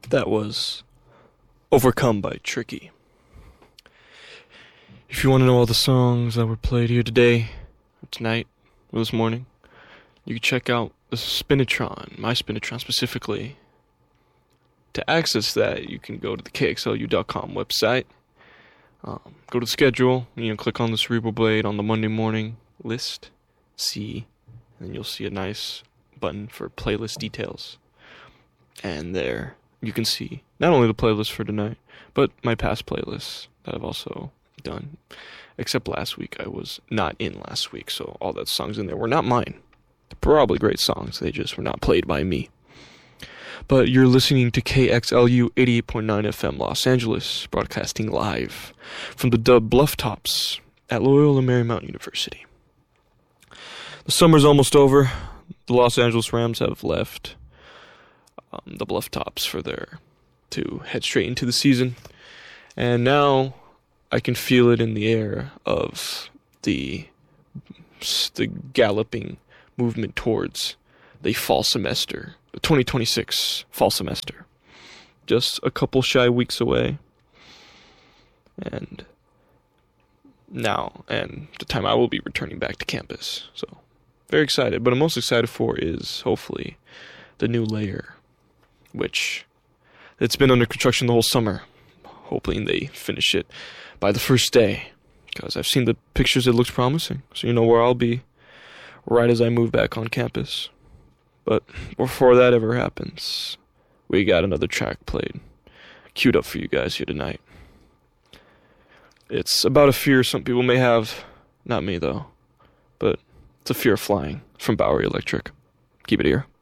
That was Overcome by Tricky. If you want to know all the songs that were played here today, or tonight, or this morning, you can check out the Spinitron, my Spinitron specifically. To access that, you can go to the KXLU.com website, go to the schedule, click on the Cerebral Blade on the Monday morning list, and then you'll see a nice button for playlist details. And there you can see not only the playlist for tonight, but my past playlists that I've also done. Except last week, I was not in last week, so all those songs in there were not mine. They're probably great songs, they just were not played by me. But you're listening to KXLU 88.9 FM Los Angeles, broadcasting live from the Bluff Tops at Loyola Marymount University. The summer's almost over. The Los Angeles Rams have left the Bluff Tops to head straight into the season. And now I can feel it in the air of the galloping movement towards the fall semester, the 2026 fall semester. Just a couple shy weeks away. And the time I will be returning back to campus. So, very excited. But I'm most excited for is, hopefully, the new layer, which it's been under construction the whole summer. Hoping they finish it by the first day, because I've seen the pictures, it looks promising. So you know where I'll be right as I move back on campus. But before that ever happens, we got another track queued up for you guys here tonight. It's about a fear some people may have, not me though, but it's a fear of flying from Bowery Electric. Keep it here.